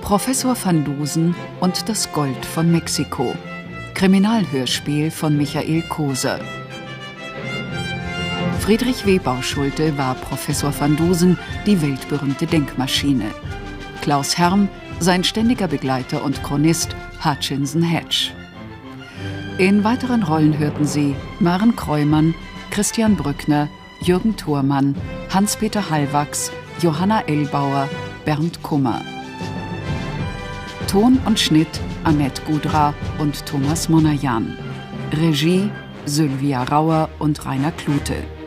Professor van Dusen und das Gold von Mexiko. Kriminalhörspiel von Michael Koser. Friedrich W. Bauschulte war Professor van Dusen, die weltberühmte Denkmaschine. Klaus Herm, sein ständiger Begleiter und Chronist Hutchinson Hedge. In weiteren Rollen hörten Sie Maren Kreumann, Christian Brückner, Jürgen Thormann, Hans-Peter Hallwachs, Johanna Ellbauer, Bernd Kummer. Ton und Schnitt Annette Gudra und Thomas Monajan. Regie Sylvia Rauer und Rainer Klute.